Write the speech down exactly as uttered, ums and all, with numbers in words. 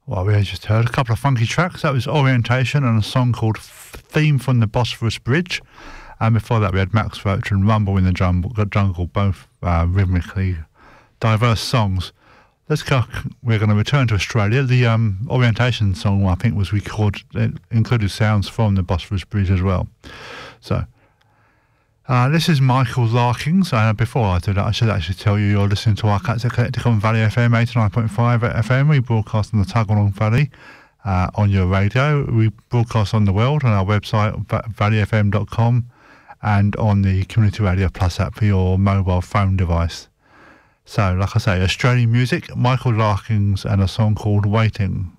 Well, we just heard a couple of funky tracks. That was Orientation and a song called Theme from the Bosphorus Bridge. And before that, we had Max Roach and Rumble in the Jungle, jungle both uh, rhythmically diverse songs. Let's go. We're going to return to Australia. The um, Orientation song, I think, was recorded, it included sounds from the Bosphorus Bridge as well. So, uh, this is Michael Larkins. Uh, before I do that, I should actually tell you you're listening to our Cats Eclectic on Valley F M eighty-nine point five F M. We broadcast on the Tuggeranong Valley uh, on your radio. We broadcast on the world on our website, valley f m dot com, and on the Community Radio Plus app for your mobile phone device. So, like I say, Australian music, Michael Larkins and a song called Waiting.